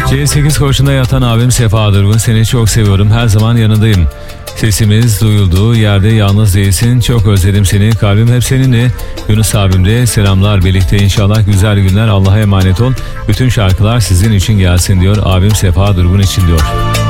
C8 koğuşunda yatan abim Sefa Durgun, seni çok seviyorum, her zaman yanındayım. Sesimiz duyulduğu yerde yalnız değilsin, çok özledim seni, kalbim hep seninle. Yunus abim de selamlar, birlikte inşallah güzel günler, Allah'a emanet ol. Bütün şarkılar sizin için gelsin diyor, abim Sefa Durgun için diyor.